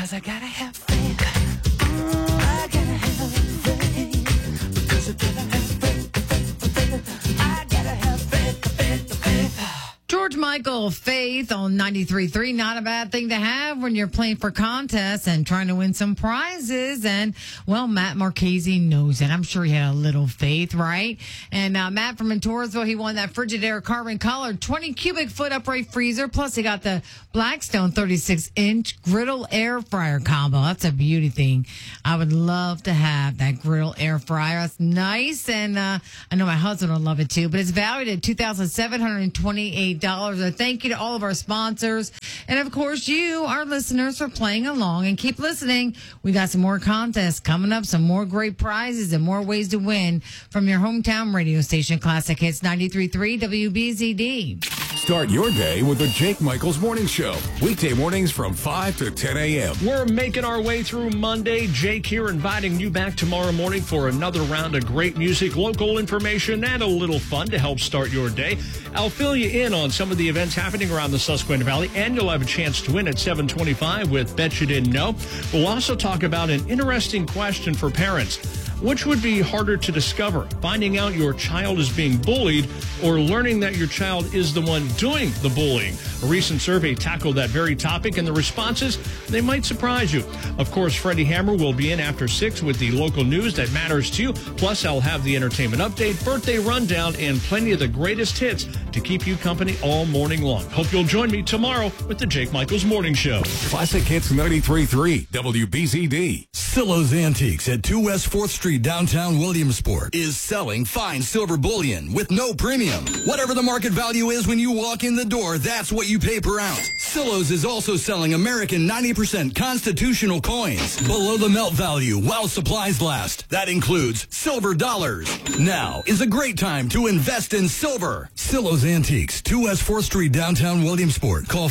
'cause I gotta have faith. I gotta have faith. Because I gotta have faith. I gotta have faith. George Michael, Faith on 93.3. Not a bad thing to have when you're playing for contests and trying to win some prizes. And, well, Matt Marchese knows it. I'm sure he had a little faith, right? And Matt from Mentorsville, he won that Frigidaire carbon colored 20 cubic foot upright freezer. Plus, he got the Blackstone 36-inch griddle air fryer combo. That's a beauty thing. I would love to have that griddle air fryer. That's nice. And I know my husband will love it too. But it's valued at $2,728. A thank you to all of our sponsors. And of course, you, our listeners, for playing along and keep listening. We got some more contests coming up, some more great prizes and more ways to win from your hometown radio station, Classic Hits 93.3 WBZD. Start your day with the Jake Michaels Morning Show. Weekday mornings from 5 to 10 a.m. We're making our way through Monday. Jake here inviting you back tomorrow morning for another round of great music, local information, and a little fun to help start your day. I'll fill you in on some of the events happening around the Susquehanna Valley, and you'll have a chance to win at 7:25 with Bet You Didn't Know. We'll also talk about an interesting question for parents. Which would be harder to discover, finding out your child is being bullied or learning that your child is the one doing the bullying? A recent survey tackled that very topic, and the responses, they might surprise you. Of course, Freddie Hammer will be in after 6 with the local news that matters to you. Plus, I'll have the entertainment update, birthday rundown, and plenty of the greatest hits to keep you company all morning long. Hope you'll join me tomorrow with the Jake Michaels Morning Show. Classic Hits 93.3 WBZD. Silo's Antiques at 2 West 4th Street, downtown Williamsport, is selling fine silver bullion with no premium. Whatever the market value is when you walk in the door, that's what you pay per ounce. Silo's is also selling American 90% constitutional coins below the melt value while supplies last. That includes silver dollars. Now is a great time to invest in silver. Silo's Antiques, 2 West 4th Street, downtown Williamsport. Call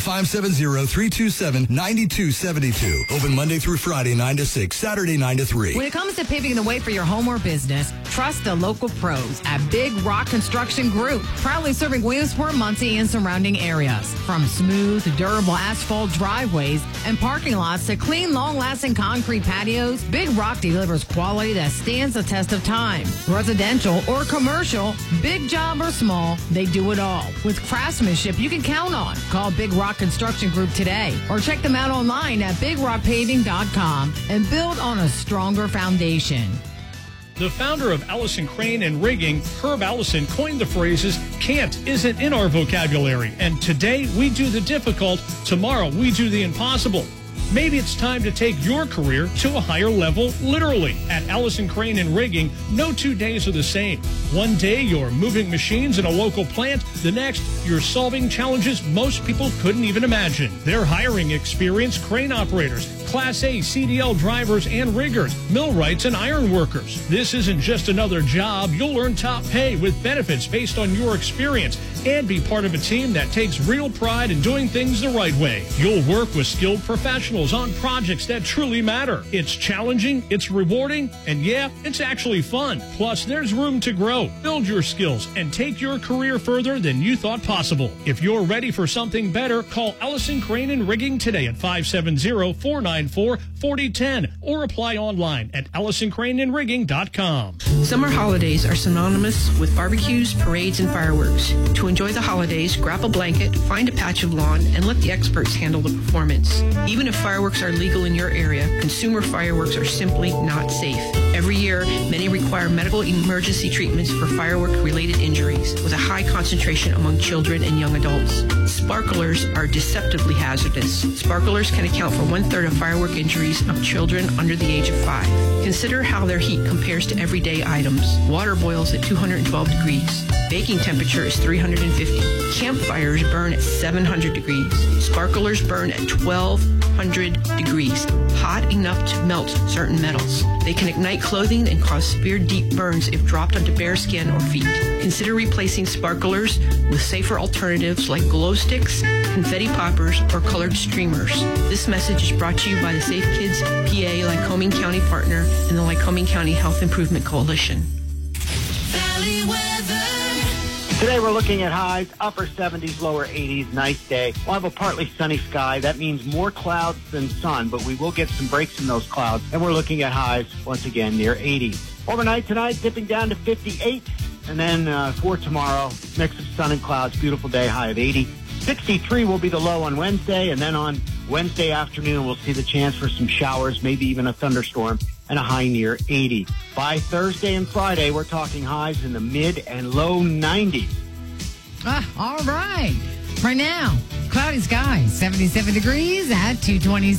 570-327-9272. Open Monday through Friday, 9 to 6, Saturday, 9 to 3. When it comes to paving the way for your home or business, trust the local pros at Big Rock Construction Group. Proudly serving Williamsport, Muncie, and surrounding areas. From smooth, durable asphalt driveways and parking lots to clean, long-lasting concrete patios, Big Rock delivers quality that stands the test of time. Residential or commercial, big job or small, they do it all. With craftsmanship you can count on. Call Big Rock Construction Group today or check them out online at BigRockPaving.com and build on a stronger foundation. The founder of Allison Crane and Rigging, Herb Allison, coined the phrases, can't isn't in our vocabulary. And today we do the difficult, tomorrow we do the impossible. Maybe it's time to take your career to a higher level, literally. At Allison Crane and Rigging, no 2 days are the same. One day, you're moving machines in a local plant. The next, you're solving challenges most people couldn't even imagine. They're hiring experienced crane operators, Class A CDL drivers and riggers, millwrights and iron workers. This isn't just another job. You'll earn top pay with benefits based on your experience and be part of a team that takes real pride in doing things the right way. You'll work with skilled professionals on projects that truly matter. It's challenging, it's rewarding, and yeah, it's actually fun. Plus, there's room to grow, build your skills, and take your career further than you thought possible. If you're ready for something better, call Allison Crane and Rigging today at 570-494-4010 or apply online at AllisonCraneandRigging.com. Summer holidays are synonymous with barbecues, parades, and fireworks. To enjoy the holidays, grab a blanket, find a patch of lawn, and let the experts handle the performance. Even if fireworks are legal in your area, consumer fireworks are simply not safe. Every year, many require medical emergency treatments for firework-related injuries, with a high concentration among children and young adults. Sparklers are deceptively hazardous. Sparklers can account for 1/3 of firework injuries of children under the age of 5. Consider how their heat compares to everyday items. Water boils at 212 degrees. Baking temperature is 350. Campfires burn at 700 degrees. Sparklers burn at 1200 degrees, hot enough to melt certain metals. They can ignite clothing and cause severe deep burns if dropped onto bare skin or feet. Consider replacing sparklers with safer alternatives like glow sticks, confetti poppers, or colored streamers. This message is brought to you by the Safe Kids PA Lycoming County Partner and the Lycoming County Health Improvement Coalition. Valley weather. Today we're looking at highs, upper 70s, lower 80s, nice day. We'll have a partly sunny sky. That means more clouds than sun, but we will get some breaks in those clouds. And we're looking at highs, once again, near 80. Overnight tonight, dipping down to 58. And then for tomorrow, mix of sun and clouds, beautiful day, high of 80. 63 will be the low on Wednesday. And then on Wednesday afternoon, we'll see the chance for some showers, maybe even a thunderstorm, and a high near 80. By Thursday and Friday, we're talking highs in the mid and low 90s. All right. Right now, cloudy skies, 77 degrees at 2:20.